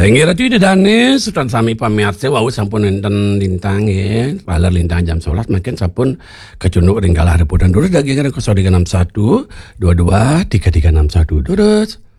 Inggih ratu dedane sutan sami pamirsa wau sampun enten lintang ya. Palar lintang jam 11 makin sampun kecunduk ringgal hari dan durus daging kena 06122331 durus.